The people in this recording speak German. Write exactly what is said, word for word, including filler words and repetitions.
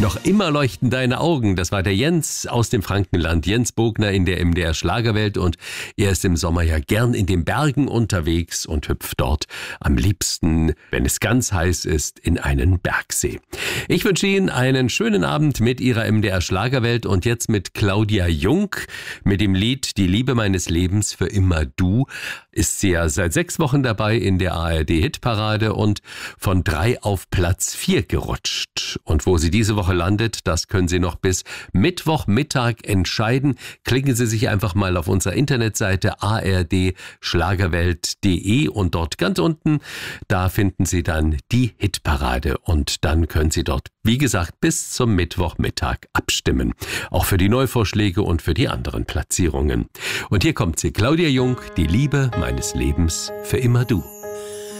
Noch immer leuchten deine Augen. Das war der Jens aus dem Frankenland. Jens Bogner in der M D R Schlagerwelt. Und er ist im Sommer ja gern in den Bergen unterwegs und hüpft dort am liebsten, wenn es ganz heiß ist, in einen Bergsee. Ich wünsche Ihnen einen schönen Abend mit Ihrer M D R Schlagerwelt und jetzt mit Claudia Jung mit dem Lied Die Liebe meines Lebens für immer du. Ist sie ja seit sechs Wochen dabei in der A R D-Hitparade und von drei auf Platz vier gerutscht. Und wo sie diese Woche landet, das können Sie noch bis Mittwochmittag entscheiden. Klicken Sie sich einfach mal auf unserer Internetseite a r d schlagerwelt punkt d e und dort ganz unten, da finden Sie dann die Hitparade und dann können Sie dort, wie gesagt, bis zum Mittwochmittag abstimmen. Auch für die Neuvorschläge und für die anderen Platzierungen. Und hier kommt sie, Claudia Jung, Die Liebe meines Lebens für immer du.